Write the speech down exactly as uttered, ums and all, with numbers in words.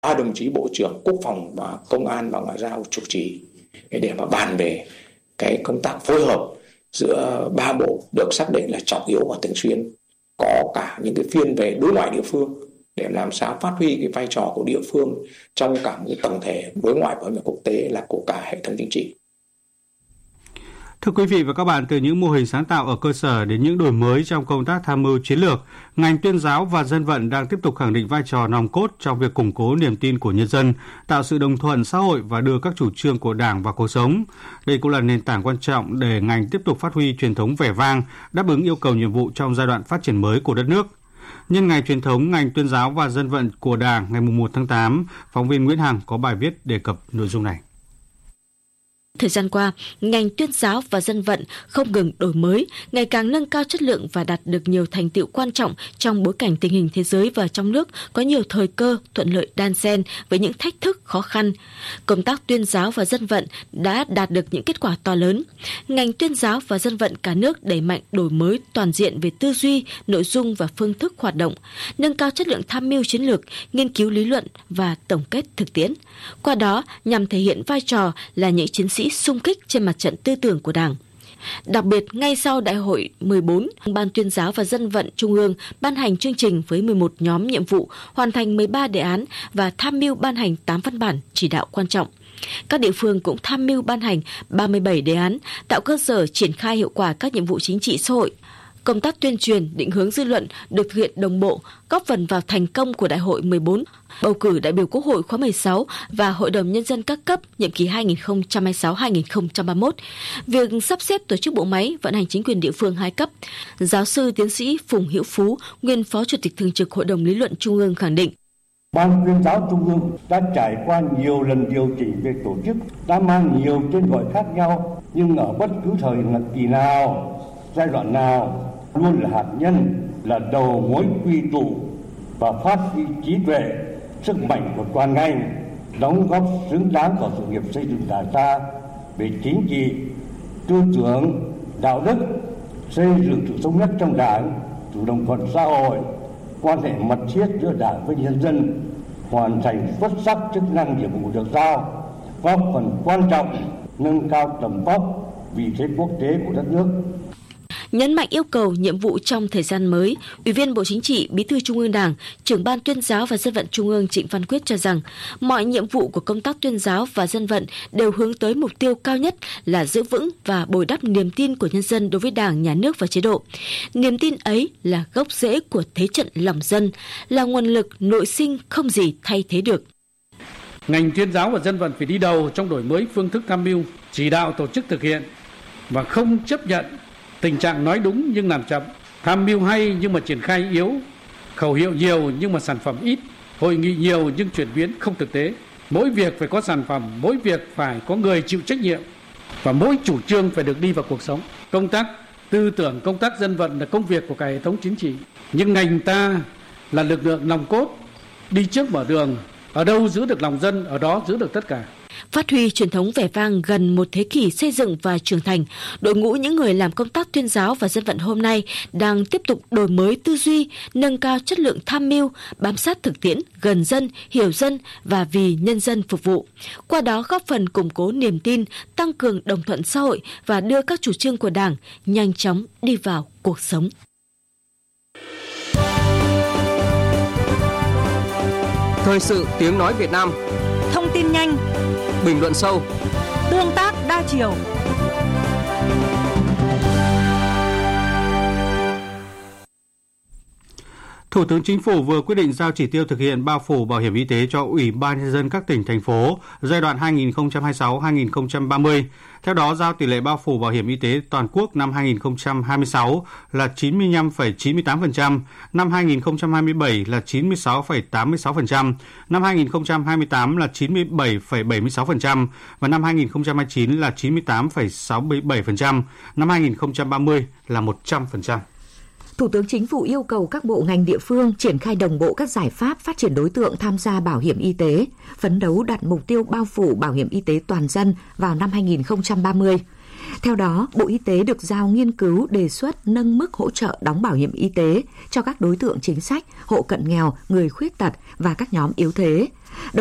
ba đồng chí Bộ trưởng Quốc phòng và Công an và Ngoại giao chủ trì để mà bàn về cái công tác phối hợp giữa ba bộ được xác định là trọng yếu và thường xuyên, có cả những cái phiên về đối ngoại địa phương để làm sao phát huy cái vai trò của địa phương trong cả một cái tổng thể đối ngoại và hội nhập quốc tế là của cả hệ thống chính trị. Thưa quý vị và các bạn, từ những mô hình sáng tạo ở cơ sở đến những đổi mới trong công tác tham mưu chiến lược, ngành tuyên giáo và dân vận đang tiếp tục khẳng định vai trò nòng cốt trong việc củng cố niềm tin của nhân dân, tạo sự đồng thuận xã hội và đưa các chủ trương của Đảng vào cuộc sống. Đây cũng là nền tảng quan trọng để ngành tiếp tục phát huy truyền thống vẻ vang, đáp ứng yêu cầu nhiệm vụ trong giai đoạn phát triển mới của đất nước. Nhân ngày truyền thống ngành tuyên giáo và dân vận của Đảng ngày mùng một tháng tám, phóng viên Nguyễn Hằng có bài viết đề cập nội dung này. Thời gian qua, ngành tuyên giáo và dân vận không ngừng đổi mới, ngày càng nâng cao chất lượng và đạt được nhiều thành tựu quan trọng trong bối cảnh tình hình thế giới và trong nước có nhiều thời cơ, thuận lợi đan xen với những thách thức khó khăn. Công tác tuyên giáo và dân vận đã đạt được những kết quả to lớn. Ngành tuyên giáo và dân vận cả nước đẩy mạnh đổi mới toàn diện về tư duy, nội dung và phương thức hoạt động, nâng cao chất lượng tham mưu chiến lược, nghiên cứu lý luận và tổng kết thực tiễn. Qua đó, nhằm thể hiện vai trò là những chiến sĩ xung kích trên mặt trận tư tưởng của Đảng. Đặc biệt, ngay sau Đại hội mười bốn, Ban Tuyên giáo và Dân vận Trung ương ban hành chương trình với mười một nhóm nhiệm vụ, hoàn thành mười ba đề án và tham mưu ban hành tám văn bản chỉ đạo quan trọng. Các địa phương cũng tham mưu ban hành ba mươi bảy đề án, tạo cơ sở triển khai hiệu quả các nhiệm vụ chính trị xã hội. Công tác tuyên truyền, định hướng dư luận được thực hiện đồng bộ, góp phần vào thành công của Đại hội mười bốn, bầu cử đại biểu Quốc hội khóa mười sáu và Hội đồng Nhân dân các cấp nhiệm kỳ hai nghìn không trăm hai mươi sáu đến hai nghìn không trăm ba mươi mốt. Việc sắp xếp tổ chức bộ máy, vận hành chính quyền địa phương hai cấp. Giáo sư tiến sĩ Phùng Hữu Phú, nguyên Phó Chủ tịch Thường trực Hội đồng Lý luận Trung ương khẳng định. Ban Tuyên giáo Trung ương đã trải qua nhiều lần điều chỉnh về tổ chức, đã mang nhiều tên gọi khác nhau, nhưng ở bất cứ thời kỳ nào, giai đoạn nào, luôn là hạt nhân, là đầu mối quy tụ và phát huy trí tuệ, sức mạnh của toàn ngành, đóng góp xứng đáng vào sự nghiệp xây dựng Đảng ta về chính trị, tư tưởng, đạo đức, xây dựng sự thống nhất trong Đảng, chủ đồng thuận xã hội, quan hệ mật thiết giữa Đảng với nhân dân, hoàn thành xuất sắc chức năng nhiệm vụ được giao, góp phần quan trọng nâng cao tầm vóc vị thế quốc tế của đất nước. Nhấn mạnh yêu cầu nhiệm vụ trong thời gian mới, Ủy viên Bộ Chính trị, Bí thư Trung ương Đảng, Trưởng Ban Tuyên giáo và Dân vận Trung ương Trịnh Văn Quyết cho rằng mọi nhiệm vụ của công tác tuyên giáo và dân vận đều hướng tới mục tiêu cao nhất là giữ vững và bồi đắp niềm tin của nhân dân đối với Đảng, Nhà nước và chế độ. Niềm tin ấy là gốc rễ của thế trận lòng dân, là nguồn lực nội sinh không gì thay thế được. Ngành tuyên giáo và dân vận phải đi đầu trong đổi mới phương thức tham mưu, chỉ đạo tổ chức thực hiện và không chấp nhận tình trạng nói đúng nhưng làm chậm, tham mưu hay nhưng mà triển khai yếu, khẩu hiệu nhiều nhưng mà sản phẩm ít, hội nghị nhiều nhưng chuyển biến không thực tế. Mỗi việc phải có sản phẩm, mỗi việc phải có người chịu trách nhiệm và mỗi chủ trương phải được đi vào cuộc sống. Công tác tư tưởng, công tác dân vận là công việc của cả hệ thống chính trị, nhưng ngành ta là lực lượng nòng cốt, đi trước mở đường, ở đâu giữ được lòng dân, ở đó giữ được tất cả. Phát huy truyền thống vẻ vang gần một thế kỷ xây dựng và trưởng thành, đội ngũ những người làm công tác tuyên giáo và dân vận hôm nay đang tiếp tục đổi mới tư duy, nâng cao chất lượng tham mưu, bám sát thực tiễn, gần dân, hiểu dân và vì nhân dân phục vụ. Qua đó góp phần củng cố niềm tin, tăng cường đồng thuận xã hội và đưa các chủ trương của Đảng nhanh chóng đi vào cuộc sống. Thời sự tiếng nói Việt Nam. Thông tin nhanh, bình luận sâu, tương tác đa chiều. Thủ tướng Chính phủ vừa quyết định giao chỉ tiêu thực hiện bao phủ bảo hiểm y tế cho Ủy ban Nhân dân các tỉnh, thành phố giai đoạn hai nghìn không trăm hai mươi sáu đến hai nghìn không trăm ba mươi. Theo đó, giao tỷ lệ bao phủ bảo hiểm y tế toàn quốc năm hai nghìn không trăm hai mươi sáu là chín mươi lăm phẩy chín mươi tám phần trăm, năm hai nghìn không trăm hai mươi bảy là chín mươi sáu phẩy tám mươi sáu phần trăm, năm hai nghìn không trăm hai mươi tám là chín mươi bảy phẩy bảy mươi sáu phần trăm và năm hai nghìn không trăm hai mươi chín là chín mươi tám phẩy sáu mươi bảy phần trăm, năm hai nghìn không trăm ba mươi là một trăm phần trăm. Thủ tướng Chính phủ yêu cầu các bộ ngành địa phương triển khai đồng bộ các giải pháp phát triển đối tượng tham gia bảo hiểm y tế, phấn đấu đạt mục tiêu bao phủ bảo hiểm y tế toàn dân vào năm hai nghìn không trăm ba mươi. Theo đó, Bộ Y tế được giao nghiên cứu đề xuất nâng mức hỗ trợ đóng bảo hiểm y tế cho các đối tượng chính sách, hộ cận nghèo, người khuyết tật và các nhóm yếu thế.